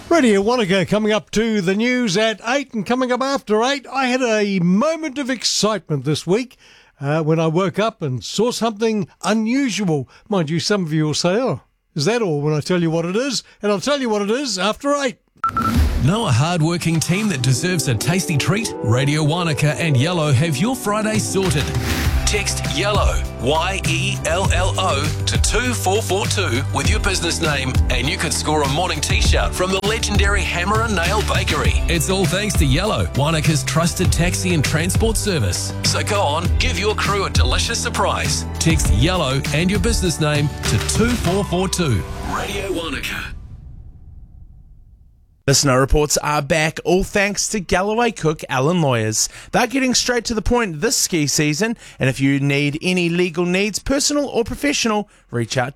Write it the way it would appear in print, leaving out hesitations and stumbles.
Radio Wanaka coming up to the news at 8, and coming up after 8, I had a moment of excitement this week when I woke up and saw something unusual. Mind you, some of you will say, oh, is that all, when I tell you what it is? And I'll tell you what it is after 8. Know a hard-working team that deserves a tasty treat? Radio Wanaka and Yellow have your Friday sorted. Text YELLOW, Y-E-L-L-O, to 24442 with your business name, and you could score a morning t-shirt from the legendary Hammer and Nail Bakery. It's all thanks to Yellow, Wanaka's trusted taxi and transport service. So go on, give your crew a delicious surprise. Text YELLOW and your business name to 2442. Radio Wanaka. Listener reports are back, all thanks to Galloway Cook Allen Lawyers. They're getting straight to the point this ski season, and if you need any legal needs, personal or professional, reach out